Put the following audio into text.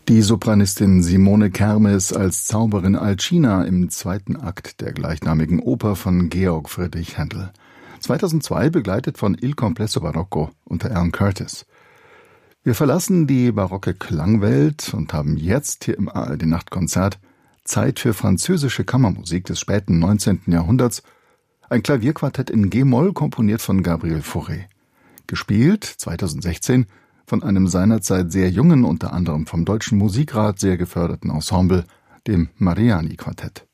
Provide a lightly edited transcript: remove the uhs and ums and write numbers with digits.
Die Sopranistin Simone Kermes als Zauberin Alcina im zweiten Akt der gleichnamigen Oper von Georg Friedrich Händel. 2002 begleitet von Il Complesso Barocco unter Alan Curtis. Wir verlassen die barocke Klangwelt und haben jetzt hier im ARD-Nachtkonzert Zeit für französische Kammermusik des späten 19. Jahrhunderts, ein Klavierquartett in G-Moll komponiert von Gabriel Fauré. Gespielt 2016 von einem seinerzeit sehr jungen, unter anderem vom Deutschen Musikrat sehr geförderten Ensemble, dem Mariani-Quartett.